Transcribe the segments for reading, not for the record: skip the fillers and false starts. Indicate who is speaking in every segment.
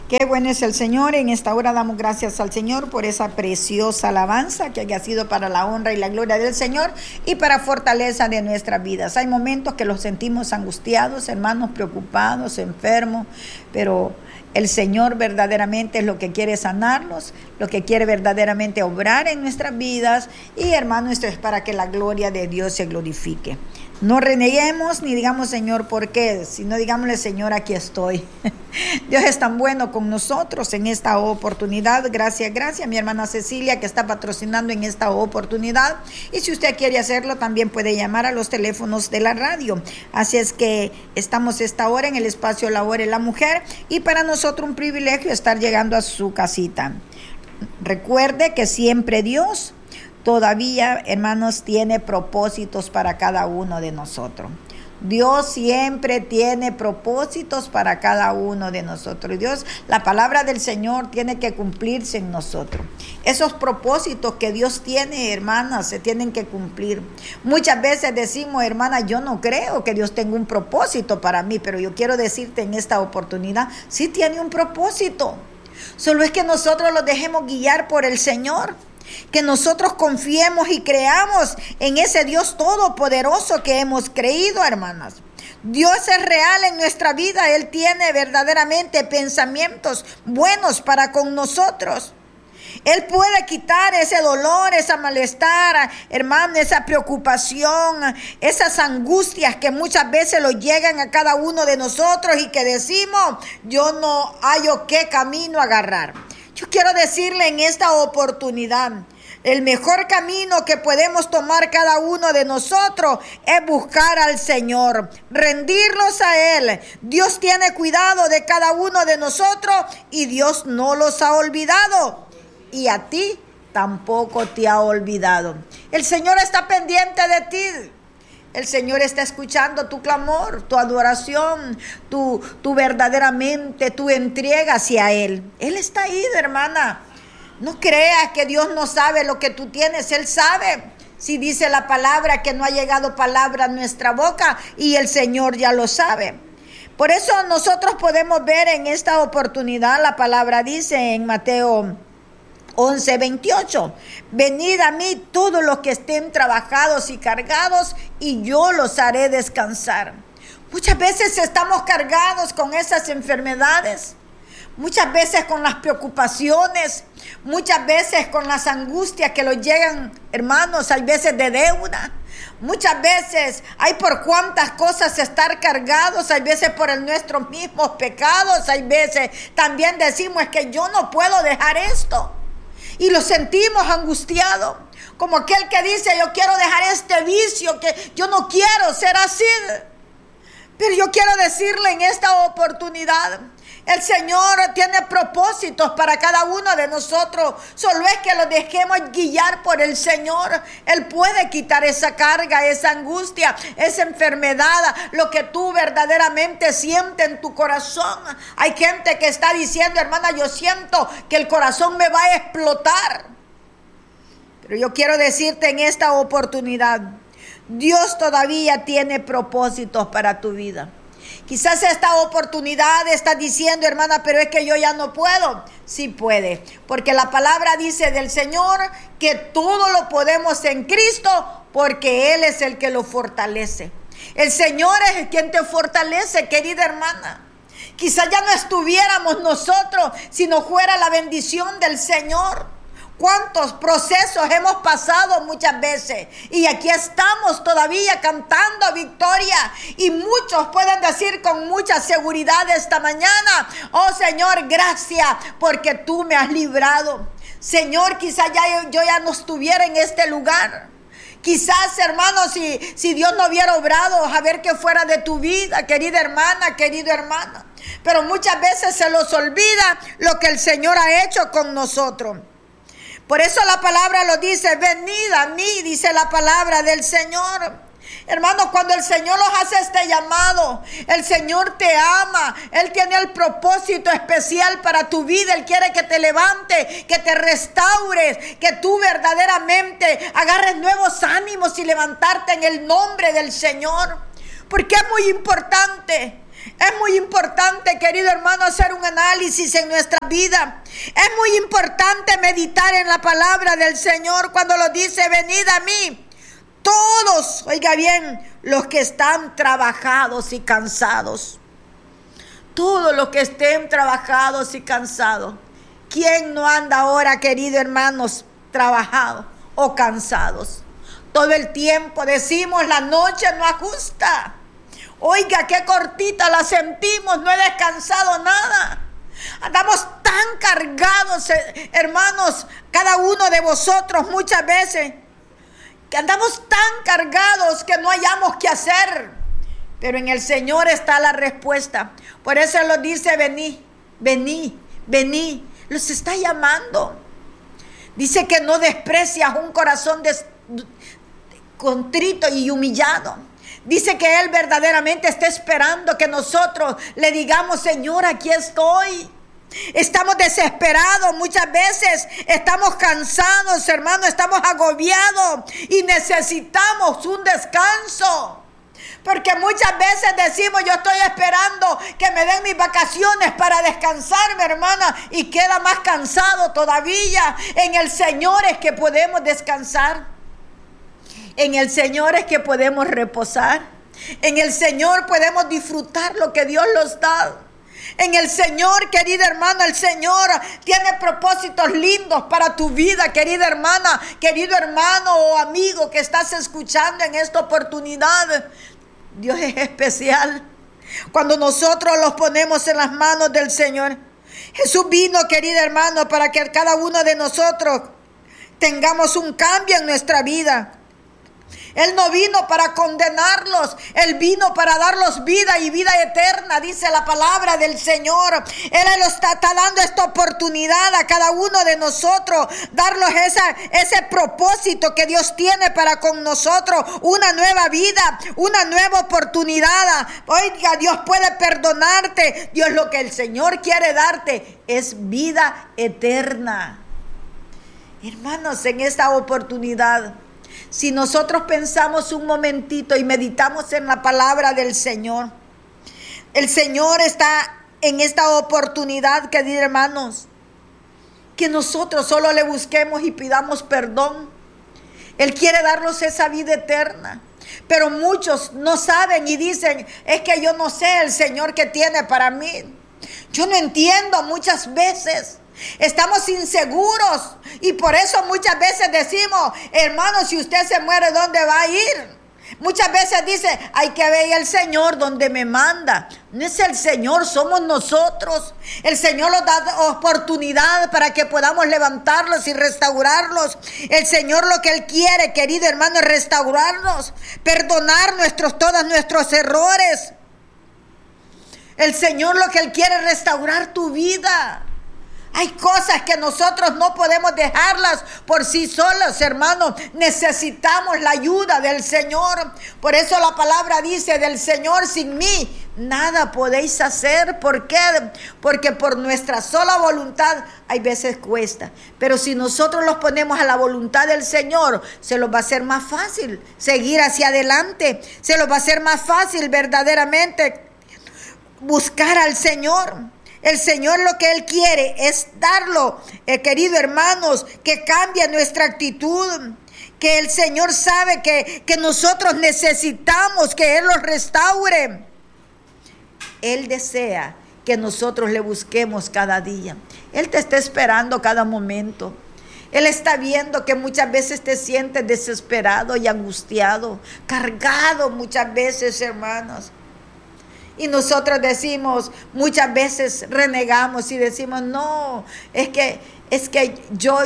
Speaker 1: Qué bueno es el Señor. En esta hora damos gracias al Señor por esa preciosa alabanza que haya sido para la honra y la gloria del Señor y para fortaleza de nuestras vidas. Hay momentos que los sentimos angustiados, hermanos, preocupados, enfermos, pero el Señor verdaderamente es lo que quiere sanarlos, lo que quiere verdaderamente obrar en nuestras vidas. Y hermanos, esto es para que la gloria de Dios se glorifique. No reneguemos ni digamos, Señor, ¿por qué? Sino digámosle, Señor, aquí estoy. Dios es tan bueno con nosotros en esta oportunidad. Gracias, mi hermana Cecilia, que está patrocinando en esta oportunidad. Y si usted quiere hacerlo, también puede llamar a los teléfonos de la radio. Así es que estamos esta hora en el espacio La Hora de la Mujer. Y para nosotros un privilegio estar llegando a su casita. Recuerde que siempre Dios todavía, hermanos, tiene propósitos para cada uno de nosotros. Dios siempre tiene propósitos para cada uno de nosotros. Dios, la palabra del Señor tiene que cumplirse en nosotros. Esos propósitos que Dios tiene, hermanas, se tienen que cumplir. Muchas veces decimos, hermana, yo no creo que Dios tenga un propósito para mí, pero yo quiero decirte en esta oportunidad, sí tiene un propósito. Solo es que nosotros lo dejemos guiar por el Señor. Que nosotros confiemos y creamos en ese Dios todopoderoso que hemos creído, hermanas. Dios es real en nuestra vida. Él tiene verdaderamente pensamientos buenos para con nosotros. Él puede quitar ese dolor, ese malestar, hermano, esa preocupación, esas angustias que muchas veces lo llegan a cada uno de nosotros y que decimos, yo no hallo qué camino agarrar. Yo quiero decirle en esta oportunidad, el mejor camino que podemos tomar cada uno de nosotros es buscar al Señor, rendirlos a Él. Dios tiene cuidado de cada uno de nosotros y Dios no los ha olvidado. Y a ti tampoco te ha olvidado. El Señor está pendiente de ti. El Señor está escuchando tu clamor, tu adoración, tu verdaderamente, tu entrega hacia Él. Él está ahí, hermana. No creas que Dios no sabe lo que tú tienes. Él sabe. Si dice la palabra que no ha llegado palabra a nuestra boca y el Señor ya lo sabe. Por eso nosotros podemos ver en esta oportunidad, la palabra dice en Mateo 11:28, venid a mí todos los que estén trabajados y cargados y yo los haré descansar. Muchas veces estamos cargados con esas enfermedades, muchas veces con las preocupaciones, muchas veces con las angustias que nos llegan, hermanos, hay veces de deuda. Muchas veces hay por cuántas cosas estar cargados, hay veces por nuestros mismos pecados, hay veces también decimos es que yo no puedo dejar esto. Y lo sentimos angustiado, como aquel que dice, yo quiero dejar este vicio, que yo no quiero ser así. Pero yo quiero decirle en esta oportunidad, el Señor tiene propósitos para cada uno de nosotros. Solo es que lo dejemos guiar por el Señor. Él puede quitar esa carga, esa angustia, esa enfermedad, lo que tú verdaderamente sientes en tu corazón. Hay gente que está diciendo, hermana, yo siento que el corazón me va a explotar. Pero yo quiero decirte en esta oportunidad, Dios todavía tiene propósitos para tu vida. Quizás esta oportunidad estás diciendo, hermana, pero es que yo ya no puedo. Sí puede, porque la palabra dice del Señor que todo lo podemos en Cristo porque Él es el que lo fortalece. El Señor es el quien te fortalece, querida hermana. Quizás ya no estuviéramos nosotros si no fuera la bendición del Señor. ¿Cuántos procesos hemos pasado muchas veces? Y aquí estamos todavía cantando victoria. Y muchos pueden decir con mucha seguridad esta mañana, oh Señor, gracias porque tú me has librado. Señor, quizás yo ya no estuviera en este lugar. Quizás, hermanos, si Dios no hubiera obrado, a ver qué fuera de tu vida, querida hermana, querido hermano. Pero muchas veces se nos olvida lo que el Señor ha hecho con nosotros. Por eso la palabra lo dice, venid a mí, dice la palabra del Señor. Hermanos, cuando el Señor nos hace este llamado, el Señor te ama. Él tiene el propósito especial para tu vida. Él quiere que te levante, que te restaures, que tú verdaderamente agarres nuevos ánimos y levantarte en el nombre del Señor. Porque es muy importante. Es muy importante, querido hermano, hacer un análisis en nuestra vida. Es muy importante meditar en la palabra del Señor cuando lo dice: venid a mí, todos, oiga bien, los que están trabajados y cansados. Todos los que estén trabajados y cansados. ¿Quién no anda ahora, queridos hermanos, trabajados o cansados? Todo el tiempo decimos: la noche no ajusta. Oiga, qué cortita la sentimos, no he descansado nada. Andamos tan cargados, hermanos, cada uno de vosotros muchas veces, que andamos tan cargados que no hayamos qué hacer. Pero en el Señor está la respuesta. Por eso Él nos dice: vení, vení, vení. Los está llamando. Dice que no desprecias un corazón contrito y humillado. Dice que Él verdaderamente está esperando que nosotros le digamos: Señor, aquí estoy. Estamos desesperados muchas veces, estamos cansados, hermano, estamos agobiados y necesitamos un descanso. Porque muchas veces decimos: yo estoy esperando que me den mis vacaciones para descansar, mi hermana, y queda más cansado todavía. En el Señor es que podemos descansar. En el Señor es que podemos reposar. En el Señor podemos disfrutar lo que Dios nos da. En el Señor, querida hermana, el Señor tiene propósitos lindos para tu vida, querida hermana, querido hermano o amigo que estás escuchando en esta oportunidad. Dios es especial cuando nosotros los ponemos en las manos del Señor. Jesús vino, querida hermano, para que cada uno de nosotros tengamos un cambio en nuestra vida. Él no vino para condenarlos, Él vino para darlos vida y vida eterna, dice la palabra del Señor. Él nos está dando esta oportunidad a cada uno de nosotros, darnos ese propósito que Dios tiene para con nosotros, una nueva vida, una nueva oportunidad. Oiga, Dios puede perdonarte. Dios, lo que el Señor quiere darte es vida eterna. Hermanos, en esta oportunidad, si nosotros pensamos un momentito y meditamos en la palabra del Señor, el Señor está en esta oportunidad, queridos hermanos, que nosotros solo le busquemos y pidamos perdón. Él quiere darnos esa vida eterna. Pero muchos no saben y dicen: es que yo no sé el Señor que tiene para mí. Yo no entiendo muchas veces. Estamos inseguros y por eso muchas veces decimos: hermano, si usted se muere, ¿dónde va a ir? Muchas veces dice: hay que ver al Señor donde me manda. No es el Señor, somos nosotros. El Señor nos da oportunidad para que podamos levantarlos y restaurarlos. El Señor lo que Él quiere, querido hermano, es restaurarnos, perdonar todos nuestros errores. El Señor lo que Él quiere es restaurar tu vida. Hay cosas que nosotros no podemos dejarlas por sí solos, hermanos. Necesitamos la ayuda del Señor. Por eso la palabra dice: del Señor sin mí nada podéis hacer. ¿Por qué? Porque por nuestra sola voluntad hay veces cuesta. Pero si nosotros los ponemos a la voluntad del Señor, se los va a hacer más fácil seguir hacia adelante. Se los va a hacer más fácil verdaderamente buscar al Señor. El Señor lo que Él quiere es darlo, queridos hermanos, que cambie nuestra actitud. Que el Señor sabe que nosotros necesitamos que Él los restaure. Él desea que nosotros le busquemos cada día. Él te está esperando cada momento. Él está viendo que muchas veces te sientes desesperado y angustiado, cargado muchas veces, hermanos. Y nosotros decimos, muchas veces renegamos y decimos: no, es que yo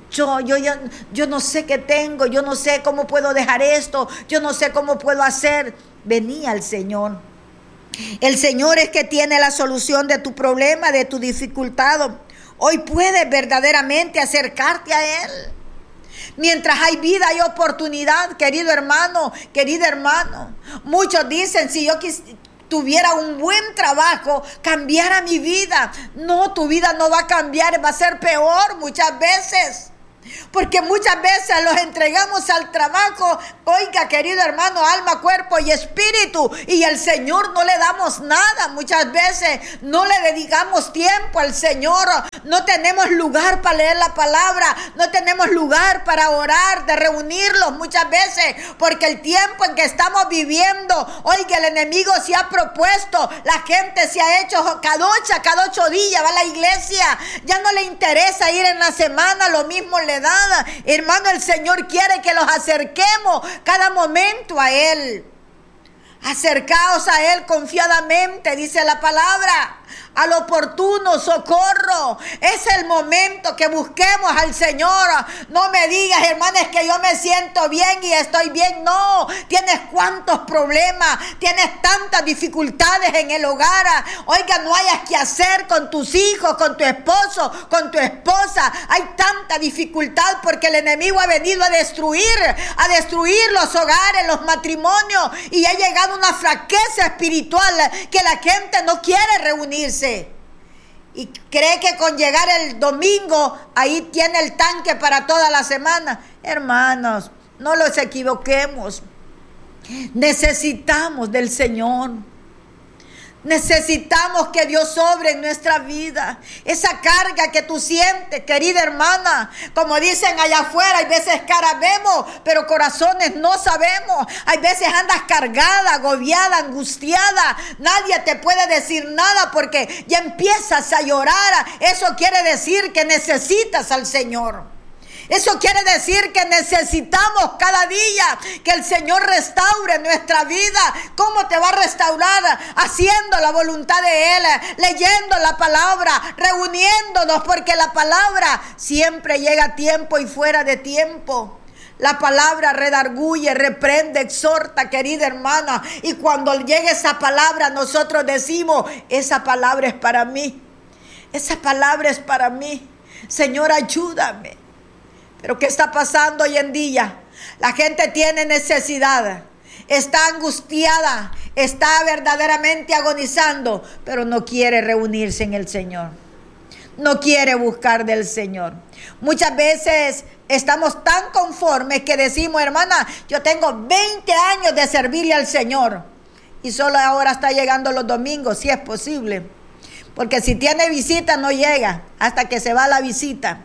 Speaker 1: no sé qué tengo, yo no sé cómo puedo dejar esto, yo no sé cómo puedo hacer. Vení al Señor. El Señor es que tiene la solución de tu problema, de tu dificultad. Hoy puedes verdaderamente acercarte a Él. Mientras hay vida, hay oportunidad, querido hermano, querida hermano. Muchos dicen: si yo tuviera un buen trabajo, cambiara mi vida. No, tu vida no va a cambiar, va a ser peor muchas veces. Porque muchas veces los entregamos al trabajo, oiga, querido hermano, alma, cuerpo y espíritu, y al Señor no le damos nada. Muchas veces no le dedicamos tiempo al Señor, no tenemos lugar para leer la palabra, no tenemos lugar para orar, de reunirlos muchas veces, porque el tiempo en que estamos viviendo, oiga, el enemigo se ha propuesto, la gente se ha hecho cada 8 días, va a la iglesia, ya no le interesa ir en la semana, lo mismo le da. Hermano, el Señor quiere que los acerquemos cada momento a Él. Acercaos a Él confiadamente, dice la palabra, al oportuno socorro. Es el momento que busquemos al Señor. No me digas, hermanos, que yo me siento bien y estoy bien. No, tienes cuántos problemas, tienes tantas dificultades en el hogar. Oiga, no hayas que hacer con tus hijos, con tu esposo, con tu esposa. Hay tanta dificultad porque el enemigo ha venido a destruir los hogares, los matrimonios, y ha llegado una fraqueza espiritual que la gente no quiere reunirse. Y cree que con llegar el domingo ahí tiene el tanque para toda la semana. Hermanos, no los equivoquemos. Necesitamos del Señor. Necesitamos que Dios obre en nuestra vida. Esa carga que tú sientes, querida hermana, como dicen allá afuera, hay veces caras vemos, pero corazones no sabemos. Hay veces andas cargada, agobiada, angustiada. Nadie te puede decir nada porque ya empiezas a llorar. Eso quiere decir que necesitas al Señor. Eso quiere decir que necesitamos cada día que el Señor restaure nuestra vida. ¿Cómo te va a restaurar? Haciendo la voluntad de Él, leyendo la palabra, reuniéndonos, porque la palabra siempre llega a tiempo y fuera de tiempo. La palabra redarguye, reprende, exhorta, querida hermana. Y cuando llegue esa palabra, nosotros decimos, esa palabra es para mí. Esa palabra es para mí. Señor, ayúdame. Pero ¿qué está pasando hoy en día? La gente tiene necesidad, está angustiada, está verdaderamente agonizando, pero no quiere reunirse en el Señor. No quiere buscar del Señor. Muchas veces estamos tan conformes que decimos, hermana, yo tengo 20 años de servirle al Señor y solo ahora está llegando los domingos, si es posible. Porque si tiene visita no llega hasta que se va la visita.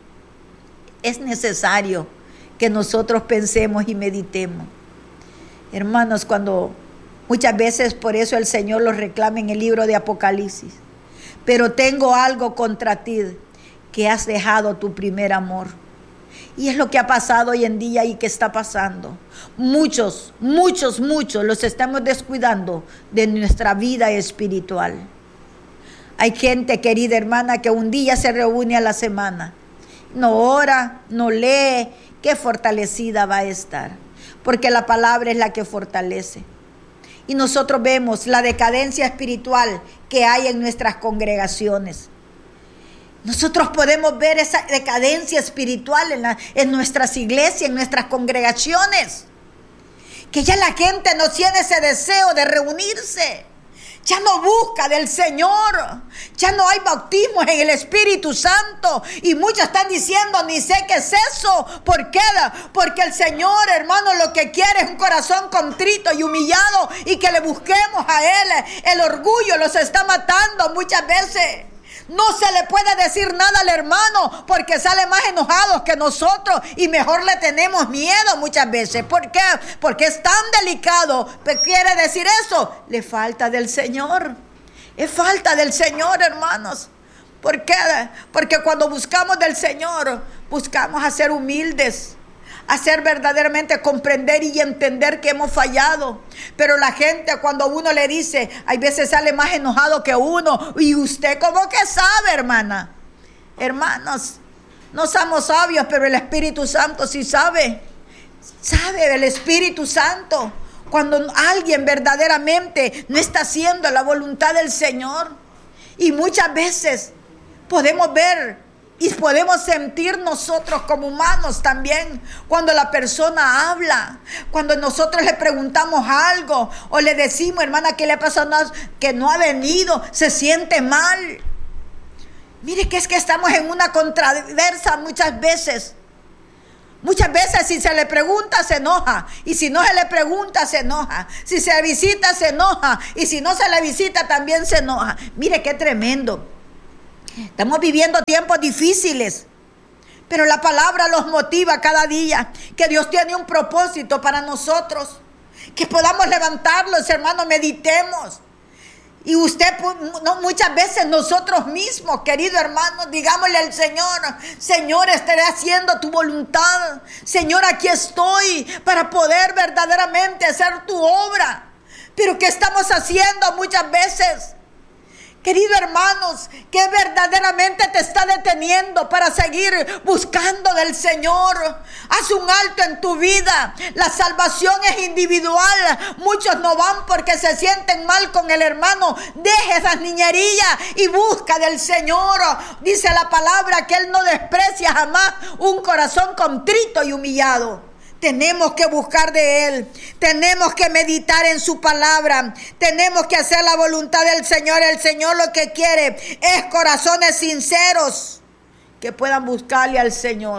Speaker 1: Es necesario que nosotros pensemos y meditemos. Hermanos, cuando muchas veces por eso el Señor los reclama en el libro de Apocalipsis. Pero tengo algo contra ti, que has dejado tu primer amor. Y es lo que ha pasado hoy en día y que está pasando. Muchos los estamos descuidando de nuestra vida espiritual. Hay gente, querida hermana, que un día se reúne a la semana. No ora, no lee, qué fortalecida va a estar. Porque la palabra es la que fortalece. Y nosotros vemos la decadencia espiritual que hay en nuestras congregaciones. Nosotros podemos ver esa decadencia espiritual en nuestras iglesias, en nuestras congregaciones. Que ya la gente no tiene ese deseo de reunirse. Ya no busca del Señor. Ya no hay bautismos en el Espíritu Santo. Y muchos están diciendo, ni sé qué es eso. ¿Por qué? Porque el Señor, hermano, lo que quiere es un corazón contrito y humillado. Y que le busquemos a Él. El orgullo los está matando muchas veces. No se le puede decir nada al hermano porque sale más enojado que nosotros y mejor le tenemos miedo muchas veces. ¿Por qué? Porque es tan delicado. ¿Qué quiere decir eso? Le falta del Señor. Es falta del Señor, hermanos. ¿Por qué? Porque cuando buscamos del Señor, buscamos a ser humildes. Hacer verdaderamente comprender y entender que hemos fallado. Pero la gente cuando uno le dice, hay veces sale más enojado que uno. Y usted como que sabe, hermana. Hermanos, no somos sabios, pero el Espíritu Santo sí sabe. Sabe el Espíritu Santo cuando alguien verdaderamente no está haciendo la voluntad del Señor. Y muchas veces podemos ver y podemos sentir nosotros como humanos también cuando la persona habla, cuando nosotros le preguntamos algo o le decimos, hermana, ¿qué le ha pasado? Que no ha venido, se siente mal. Mire que es que estamos en una controversia muchas veces Muchas veces si se le pregunta se enoja, y si no se le pregunta se enoja, si se visita se enoja, y si no se le visita también se enoja. Mire qué tremendo. Estamos viviendo tiempos difíciles, pero la palabra los motiva cada día, que Dios tiene un propósito para nosotros, que podamos levantarlos, hermanos, meditemos. Y usted, muchas veces nosotros mismos, querido hermano, digámosle al Señor: Señor, estaré haciendo tu voluntad. Señor, aquí estoy para poder verdaderamente hacer tu obra. Pero ¿qué estamos haciendo muchas veces? Querido hermanos, ¿qué verdaderamente te está deteniendo para seguir buscando del Señor? Haz un alto en tu vida. La salvación es individual. Muchos no van porque se sienten mal con el hermano. Deje esas niñerías y busca del Señor. Dice la palabra que Él no desprecia jamás un corazón contrito y humillado. Tenemos que buscar de Él, tenemos que meditar en su palabra, tenemos que hacer la voluntad del Señor. El Señor lo que quiere es corazones sinceros que puedan buscarle al Señor.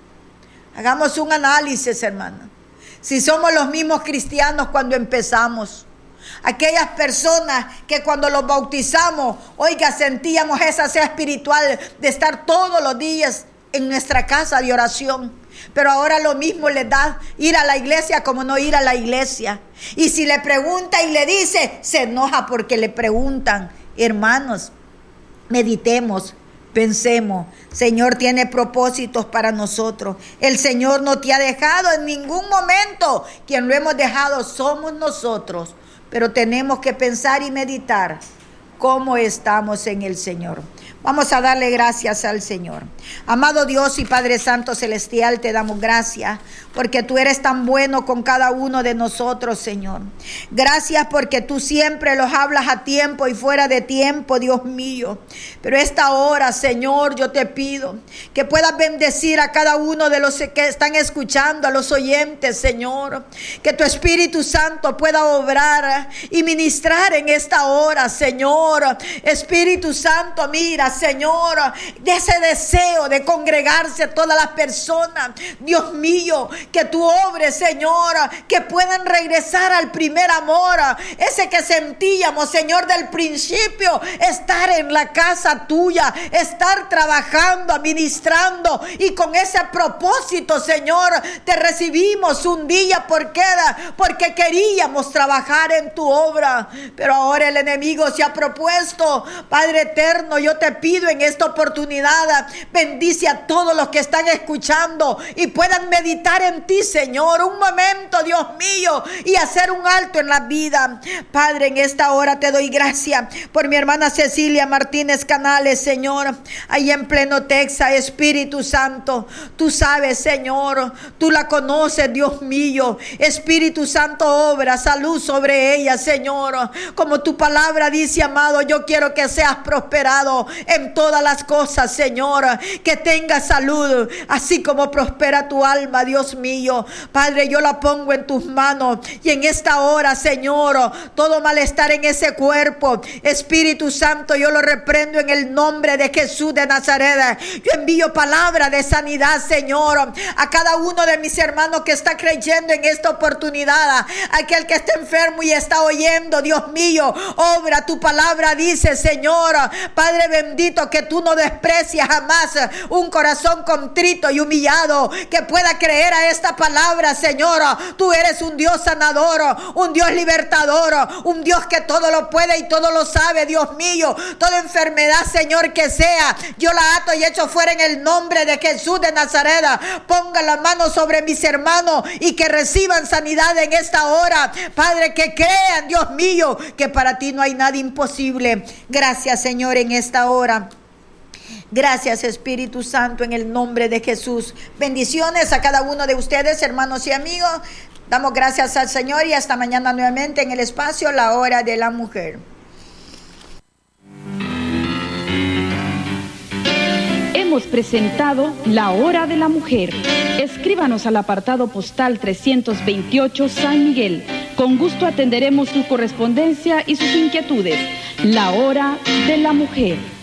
Speaker 1: Hagamos un análisis, hermana. Si somos los mismos cristianos cuando empezamos, aquellas personas que cuando los bautizamos, oiga, sentíamos esa sed espiritual de estar todos los días en nuestra casa de oración. Pero ahora lo mismo les da ir a la iglesia como no ir a la iglesia. Y si le pregunta y le dice, se enoja porque le preguntan. Hermanos, meditemos, pensemos. Señor tiene propósitos para nosotros. El Señor no te ha dejado en ningún momento. Quien lo hemos dejado somos nosotros. Pero tenemos que pensar y meditar cómo estamos en el Señor. Vamos a darle gracias al Señor. Amado Dios y Padre Santo Celestial, te damos gracias porque tú eres tan bueno con cada uno de nosotros, Señor. Gracias porque tú siempre los hablas a tiempo y fuera de tiempo, Dios mío. Pero esta hora, Señor, yo te pido que puedas bendecir a cada uno de los que están escuchando, a los oyentes, Señor. Que tu Espíritu Santo pueda obrar y ministrar en esta hora, Señor. Espíritu Santo, mira, Señor, de ese deseo de congregarse todas las personas, Dios mío, que tú obres, Señor, que puedan regresar al primer amor, ese que sentíamos, Señor, del principio, estar en la casa tuya, estar trabajando, administrando, y con ese propósito, Señor, te recibimos un día porque queríamos trabajar en tu obra, pero ahora el enemigo se ha propuesto. Padre eterno, yo te pido en esta oportunidad, bendice a todos los que están escuchando y puedan meditar en ti, Señor, un momento, Dios mío, y hacer un alto en la vida. Padre, en esta hora te doy gracias por mi hermana Cecilia Martínez Canales, Señor, ahí en pleno Texas. Espíritu Santo, tú sabes, Señor, tú la conoces, Dios mío. Espíritu Santo, obra salud sobre ella, Señor, como tu palabra dice, amado, yo quiero que seas prosperado en todas las cosas, Señor, que tengas salud, así como prospera tu alma, Dios mío. Padre, yo la pongo en tus manos, y en esta hora, Señor, todo malestar en ese cuerpo, Espíritu Santo, yo lo reprendo en el nombre de Jesús de Nazaret. Yo envío palabra de sanidad, Señor, a cada uno de mis hermanos que está creyendo en esta oportunidad, aquel que está enfermo y está oyendo, Dios mío, obra. Tu palabra dice, Señor, Padre bendito, que tú no desprecias jamás un corazón contrito y humillado, que pueda creer a esta palabra, Señor. Tú eres un Dios sanador, un Dios libertador, un Dios que todo lo puede y todo lo sabe, Dios mío. Toda enfermedad, Señor, que sea, yo la ato y echo fuera en el nombre de Jesús de Nazaret. Ponga la mano sobre mis hermanos y que reciban sanidad en esta hora, Padre, que crean, Dios mío, que para ti no hay nada imposible. Gracias, Señor, en esta hora. Gracias, Espíritu Santo, en el nombre de Jesús. Bendiciones a cada uno de ustedes, hermanos y amigos. Damos gracias al Señor y hasta mañana nuevamente en el espacio La Hora de la Mujer.
Speaker 2: Hemos presentado La Hora de la Mujer. Escríbanos al apartado postal 328 San Miguel. Con gusto atenderemos su correspondencia y sus inquietudes. La Hora de la Mujer.